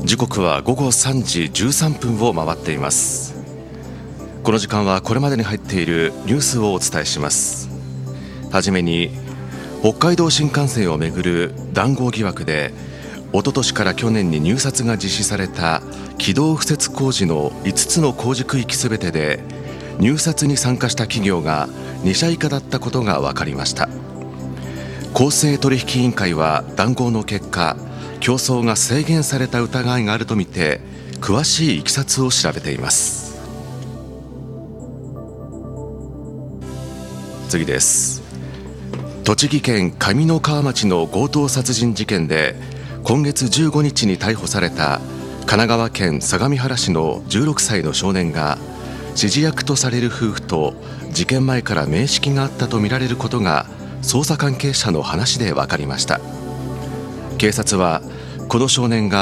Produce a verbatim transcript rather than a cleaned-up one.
時刻は午後さんじじゅうさんぷんを回っています。この時間はこれまでに入っているニュースをお伝えします。はじめに、北海道新幹線をめぐる談合疑惑でおととしから去年に入札が実施された軌道敷設工事のいつつの工事区域すべてで入札に参加した企業がにしゃ以下だったことが分かりました。公正取引委員会は談合の結果、競争が制限された疑いがあるとみて詳しいいきさつを調べています。次です。栃木県上三川町の強盗殺人事件で今月じゅうごにちに逮捕された神奈川県相模原市のじゅうろくさいの少年が指示役とされる夫婦と事件前から面識があったとみられることが捜査関係者の話で分かりました。警察はこの少年が